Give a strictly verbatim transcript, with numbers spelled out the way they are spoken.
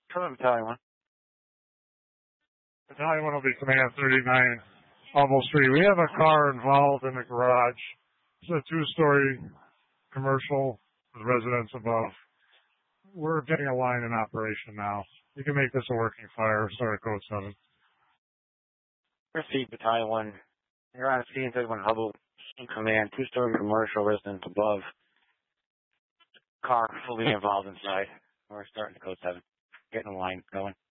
Come on, Battalion one. Battalion one will be Command thirty-nine, almost three. We have a car involved in the garage. It's a two-story commercial with residents above. We're getting a line in operation now. You can make this a working fire. Start at code seven. Proceed, Battalion one. You're on C N thirty-one Hubble in command. Two-story commercial residence above. Car fully involved inside. We're starting to code seven. Getting the line going.